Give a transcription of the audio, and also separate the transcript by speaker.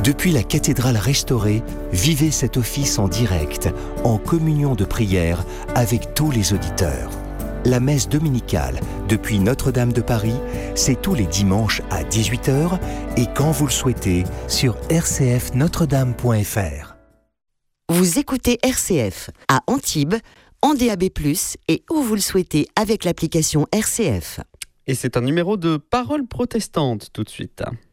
Speaker 1: Depuis la cathédrale restaurée, vivez cet office en direct, en communion de prière avec tous les auditeurs. La messe dominicale depuis Notre-Dame de Paris, c'est tous les dimanches à 18h et quand vous le souhaitez sur rcfnotredame.fr.
Speaker 2: Vous écoutez RCF à Antibes, en DAB+, et où vous le souhaitez avec l'application RCF.
Speaker 3: Et c'est un numéro de Paroles protestantes tout de suite.